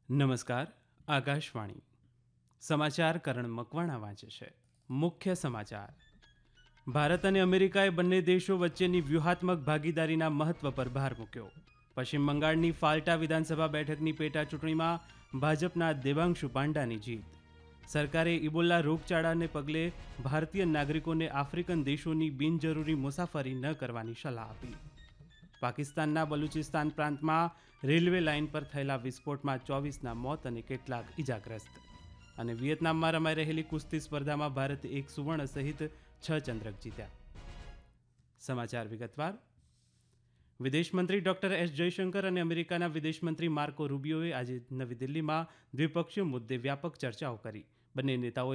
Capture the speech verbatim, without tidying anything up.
નમસ્કાર. આકાશવાણી સમાચાર કરણ મકવાણા વાંચે છે. મુખ્ય સમાચાર. ભારત અને અમેરિકાએ બંને દેશો વચ્ચેની વ્યૂહાત્મક ભાગીદારીના મહત્વ પર ભાર મૂક્યો. પશ્ચિમ બંગાળની ફાલ્ટા વિધાનસભા બેઠકની પેટા ચૂંટણીમાં ભાજપના દેવાંશુ પાંડાની જીત. સરકારે ઇબોલા રોગચાળાને પગલે ભારતીય નાગરિકોને આફ્રિકન દેશોની બિનજરૂરી મુસાફરી ન કરવાની સલાહ આપી. પાકિસ્તાનના બલુચિસ્તાન પ્રાંતમાં રેલવે લાઇન પર થયેલા વિસ્ફોટમાં ચોવીસના મોત અને કેટલાક ઇજાગ્રસ્ત. અને વિયેતનામમાં રમાઈ રહેલી કુસ્તી સ્પર્ધામાં ભારતે એક સુવર્ણ સહિત છ ચંદ્રક જીત્યા. સમાચાર વિગતવાર. વિદેશમંત્રી ડોક્ટર એસ જયશંકર અને અમેરિકાના વિદેશમંત્રી માર્કો રૂબિયોએ આજે નવી દિલ્હીમાં દ્વિપક્ષીય મુદ્દે વ્યાપક ચર્ચાઓ કરી. બંને નેતાઓએ